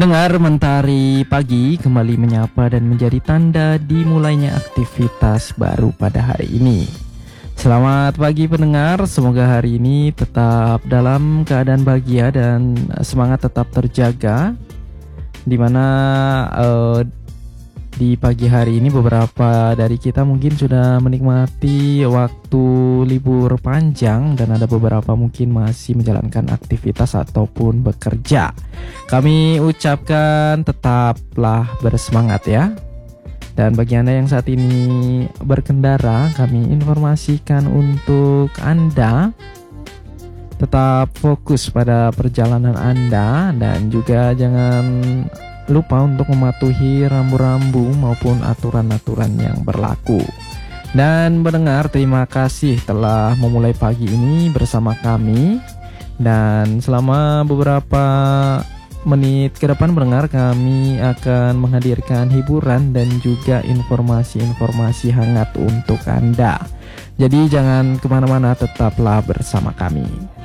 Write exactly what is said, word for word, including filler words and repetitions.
Pendengar Mentari Pagi kembali menyapa dan menjadi tanda dimulainya aktivitas baru pada hari ini. Selamat pagi pendengar, semoga hari ini tetap dalam keadaan bahagia dan semangat tetap terjaga. Dimana uh, di pagi hari ini beberapa dari kita mungkin sudah menikmati waktu libur panjang dan ada beberapa mungkin masih menjalankan aktivitas ataupun bekerja. Kami ucapkan tetaplah bersemangat ya. Dan bagi Anda yang saat ini berkendara, kami informasikan untuk Anda tetap fokus pada perjalanan Anda dan juga jangan lupa untuk mematuhi rambu-rambu maupun aturan-aturan yang berlaku. Dan pendengar, terima kasih telah memulai pagi ini bersama kami. Dan selama beberapa menit ke depan pendengar, kami akan menghadirkan hiburan dan juga informasi-informasi hangat untuk Anda. Jadi jangan kemana-mana, tetaplah bersama kami.